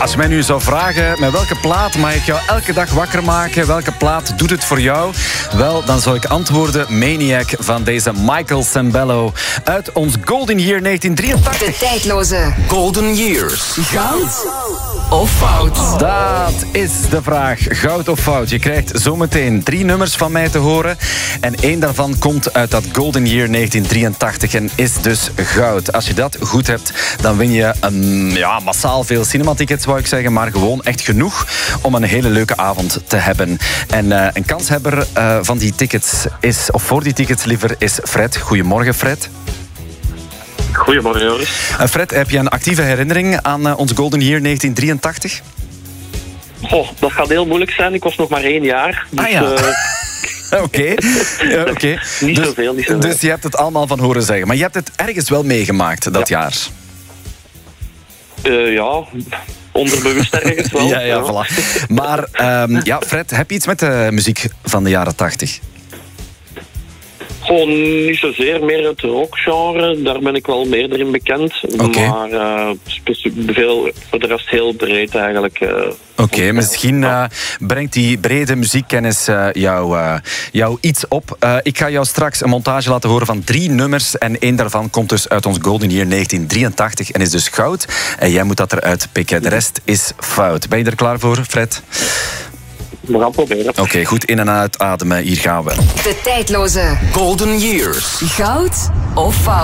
Als je mij nu zou vragen met welke plaat mag ik jou elke dag wakker maken, welke plaat doet het voor jou? Wel, dan zou ik antwoorden Maniac van deze Michael Sembello uit ons Golden Year 1983. De tijdloze Golden Years. Goud of fout? Dat is de vraag. Goud of fout? Je krijgt zometeen 3 nummers van mij te horen. En 1 daarvan komt uit dat Golden Year 1983 en is dus goud. Als je dat goed hebt, dan win je massaal veel cinematickets, wou ik zeggen. Maar gewoon echt genoeg om een hele leuke avond te hebben. En een kanshebber van die tickets is, of voor die tickets liever, is Fred. Goedemorgen, Fred. Goedemorgen, Joris. Fred, heb je een actieve herinnering aan ons Golden Year 1983? Dat gaat heel moeilijk zijn. Ik was nog maar 1 jaar. Dus, Oké. Niet zoveel. Dus je hebt het allemaal van horen zeggen. Maar je hebt het ergens wel meegemaakt dat jaar. Onderbewust ergens wel. Ja, voilà. Maar Fred, heb je iets met de muziek van de jaren 80? Gewoon niet zozeer, meer het rockgenre. Daar ben ik wel meer in bekend. Okay. Maar voor de rest heel breed eigenlijk. Oké, misschien brengt die brede muziekkennis jou iets op. Ik ga jou straks een montage laten horen van 3 nummers. En 1 daarvan komt dus uit ons Golden Year 1983 en is dus goud. En jij moet dat eruit pikken. De rest is fout. Ben je er klaar voor, Fred? We gaan proberen. Oké, goed in- en uitademen. Hier gaan we. De tijdloze Golden Years. goud of fout?